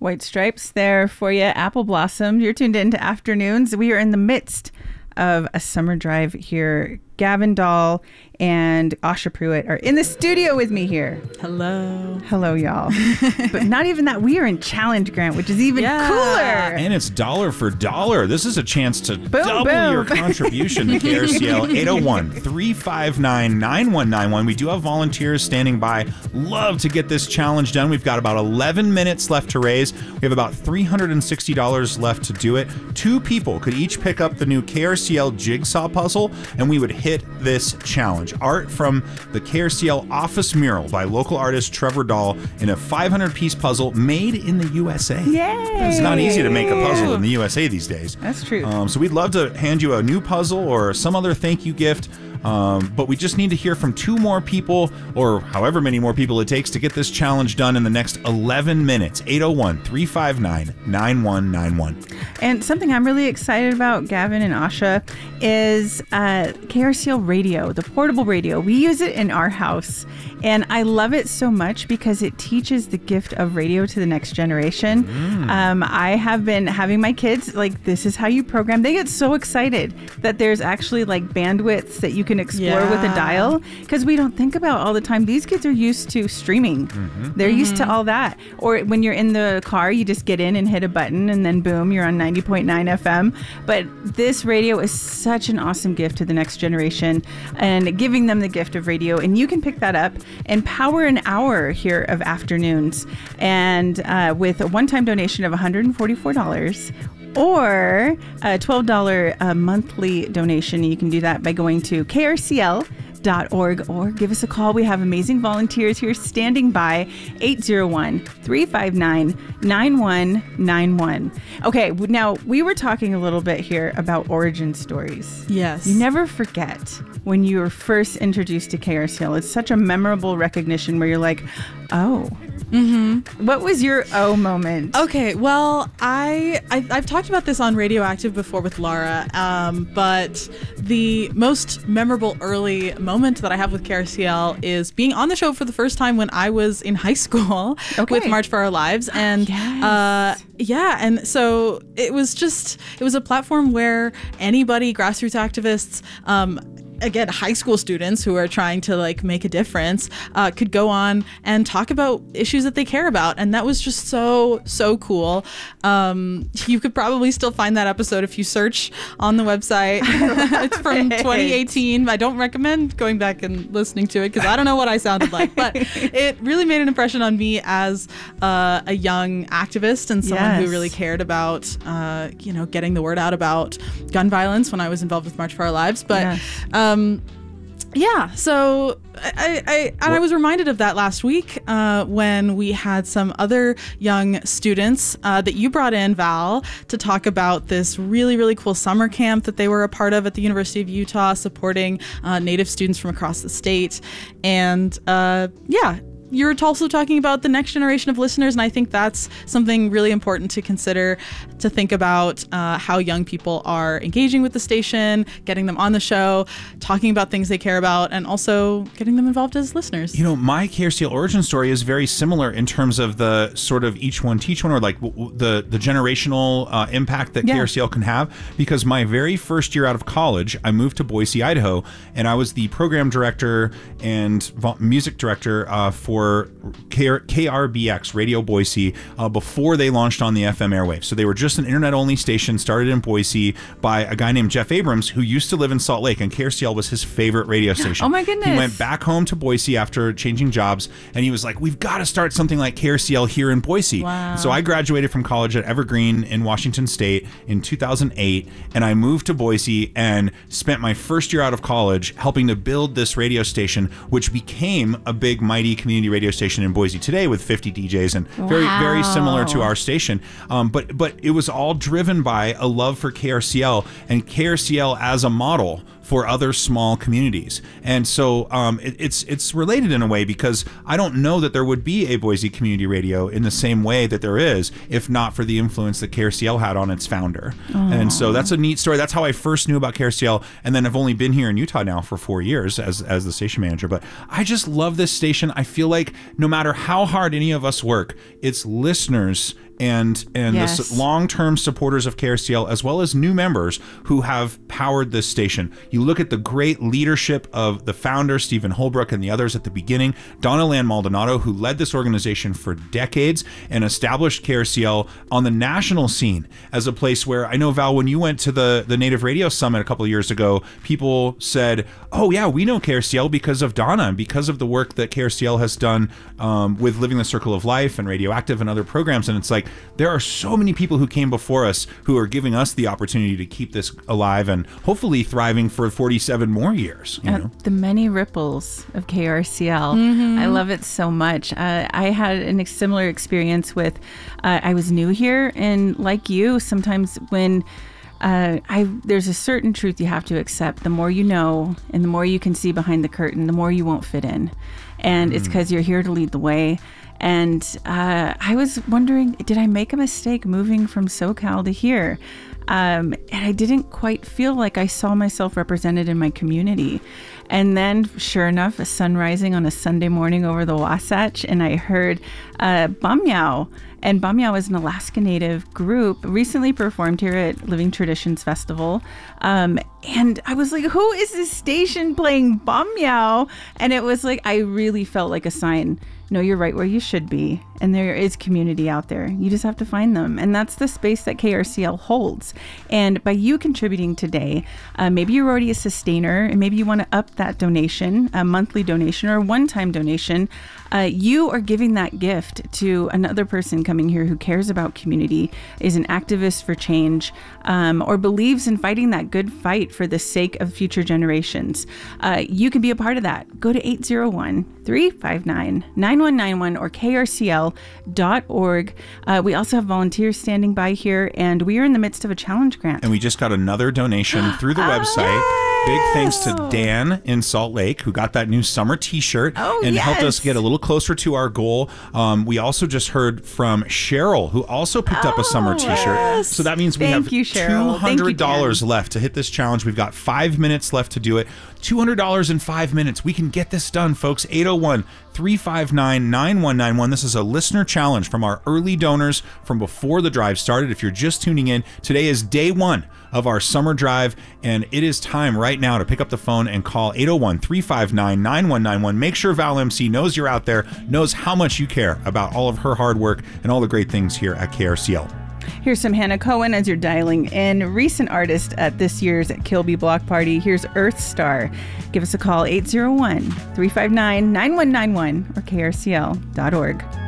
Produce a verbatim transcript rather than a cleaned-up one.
White Stripes there for you. Apple Blossom. You're tuned into Afternoons. We are in the midst of a summer drive here. Gavin Dahl and Asha Pruitt are in the studio with me here. Hello. Hello, y'all. But not even that. We are in Challenge Grant, which is even yeah. cooler. And it's dollar for dollar. This is a chance to boom, double boom. your contribution to K R C L. eight oh one, three five nine, nine one nine one. We do have volunteers standing by. Love to get this challenge done. We've got about eleven minutes left to raise. We have about three hundred sixty dollars left to do it. Two people could each pick up the new K R C L jigsaw puzzle, and we would hit this challenge. Art from the K R C L office mural by local artist Trevor Dahl in a five hundred piece puzzle made in the U S A. Yay! It's not easy to make a puzzle in the U S A these days. That's true. Um, so we'd love to hand you a new puzzle or some other thank you gift. Um, but we just need to hear from two more people, or however many more people it takes to get this challenge done in the next eleven minutes. eight oh one, three five nine, nine one nine one. And something I'm really excited about, Gavin and Asha, is uh, K R C L radio, the portable radio. We use it in our house, and I love it so much because it teaches the gift of radio to the next generation. Mm. Um, I have been having my kids, like, this is how you program. They get so excited that there's actually like bandwidths that you can explore yeah. with a dial, because we don't think about all the time. These kids are used to streaming. Mm-hmm. They're mm-hmm. used to all that. Or when you're in the car, you just get in and hit a button, and then boom, you're on ninety point nine F M. But this radio is such an awesome gift to the next generation, and giving them the gift of radio. And you can pick that up and power an hour here of Afternoons, and uh, with a one-time donation of one hundred forty-four dollars. Or a twelve dollars uh, monthly donation. You can do that by going to K R C L dot org or give us a call. We have amazing volunteers here standing by. Eight oh one, three five nine, nine one nine one. Okay, now we were talking a little bit here about origin stories. Yes. You never forget when you were first introduced to K R C L. It's such a memorable recognition where you're like, oh. Mm-hmm. What was your oh moment? Okay, well, I, I I've talked about this on Radioactive before with Laura, um, but the most memorable early moment that I have with K R C L is being on the show for the first time when I was in high school okay. with March for Our Lives, and yes. uh, yeah, and so it was just it was a platform where anybody, grassroots activists, um, again, high school students who are trying to like make a difference uh, could go on and talk about issues that they care about. And that was just so, so cool. Um, you could probably still find that episode if you search on the website. It's from twenty eighteen. I don't recommend going back and listening to it because I don't know what I sounded like, but it really made an impression on me as uh, a young activist and someone yes. who really cared about, uh, you know, getting the word out about gun violence when I was involved with March for Our Lives. But yes. um, Um, yeah, so I, I and I was reminded of that last week uh, when we had some other young students uh, that you brought in, Val, to talk about this really, really cool summer camp that they were a part of at the University of Utah, supporting uh, Native students from across the state. And uh, yeah, you're also talking about the next generation of listeners, and I think that's something really important to consider, to think about uh, how young people are engaging with the station, getting them on the show, talking about things they care about, and also getting them involved as listeners. You know, my K R C L origin story is very similar in terms of the sort of each one teach one, or like w- w- the, the generational uh, impact that yeah. K R C L can have, because my very first year out of college, I moved to Boise, Idaho, and I was the program director and vo- music director uh, for K R B X, Radio Boise, uh, before they launched on the F M airwaves. So they were just an internet-only station started in Boise by a guy named Jeff Abrams, who used to live in Salt Lake, and K R C L was his favorite radio station. Oh my goodness. He went back home to Boise after changing jobs, and he was like, we've got to start something like K R C L here in Boise. Wow. So I graduated from college at Evergreen in Washington State in two thousand eight, and I moved to Boise and spent my first year out of college helping to build this radio station, which became a big, mighty community radio station in Boise today with fifty D Js, and very, wow. very similar to our station. Um, but but it was all driven by a love for K R C L, and K R C L as a model for other small communities. And so um, it, it's it's related in a way, because I don't know that there would be a Boise Community Radio in the same way that there is if not for the influence that K R C L had on its founder. Aww. And so that's a neat story. That's how I first knew about K R C L, and then I've only been here in Utah now for four years as as the station manager. But I just love this station. I feel like no matter how hard any of us work, it's listeners and and yes. the long-term supporters of K R C L, as well as new members who have powered this station. You look at the great leadership of the founder, Stephen Holbrook, and the others at the beginning, Donna Land Maldonado, who led this organization for decades and established K R C L on the national scene as a place where, I know, Val, when you went to the, the Native Radio Summit a couple of years ago, people said, oh yeah, we know K R C L because of Donna and because of the work that K R C L has done um, with Living the Circle of Life and Radioactive and other programs. And it's like, there are so many people who came before us who are giving us the opportunity to keep this alive and hopefully thriving for forty-seven more years. You uh, know? The many ripples of K R C L. Mm-hmm. I love it so much. Uh, I had a similar experience with, uh, I was new here, and like you, sometimes when Uh, I there's a certain truth you have to accept. The more you know and the more you can see behind the curtain, the more you won't fit in. And mm. it's because you're here to lead the way. And uh, I was wondering, did I make a mistake moving from SoCal to here? Um, and I didn't quite feel like I saw myself represented in my community. And then, sure enough, a sun rising on a Sunday morning over the Wasatch, and I heard uh, Bamyao. And Bamyao is an Alaska Native group, recently performed here at Living Traditions Festival. Um, and I was like, who is this station playing Bamyao? And it was like, I really felt like a sign. No, you're right where you should be. And there is community out there. You just have to find them. And that's the space that K R C L holds. And by you contributing today, uh, maybe you're already a sustainer, and maybe you want to up that donation, a monthly donation or a one-time donation. Uh, you are giving that gift to another person coming here who cares about community, is an activist for change, um, or believes in fighting that good fight for the sake of future generations. Uh, you can be a part of that. Go to eight zero one, three five nine, nine one nine one or K R C L dot org. Uh, we also have volunteers standing by here, and we are in the midst of a challenge grant. And we just got another donation through the website. Oh, Big thanks to Dan in Salt Lake, who got that new summer t-shirt oh, and yes. helped us get a little closer to our goal. Um, we also just heard from Cheryl, who also picked oh, up a summer t-shirt. Yes. So that means we Thank have you, two hundred dollars Thank you, left to hit this challenge. We've got five minutes left to do it. two hundred dollars in five minutes. We can get this done, folks. eight oh one, three five nine, nine one nine one. This is a listener challenge from our early donors from before the drive started. If you're just tuning in, today is day one of our summer drive, and it is time right now to pick up the phone and call eight oh one, three five nine, nine one nine one. Make sure Val M C knows you're out there, knows how much you care about all of her hard work and all the great things here at K R C L. Here's some Hannah Cohen as you're dialing in. Recent artist at this year's Kilby Block Party. Here's Earth Star. Give us a call, eight zero one, three five nine, nine one nine one or K R C L dot org.